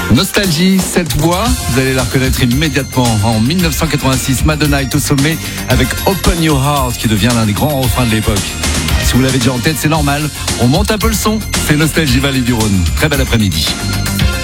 Nostalgie, cette voix, vous allez la reconnaître immédiatement. En 1986, Madonna est au sommet avec Open Your Heart qui devient l'un des grands refrains de l'époque. Si vous l'avez déjà en tête, c'est normal. On monte un peu le son. C'est Nostalgie Vallée du Rhône. Très bel après-midi.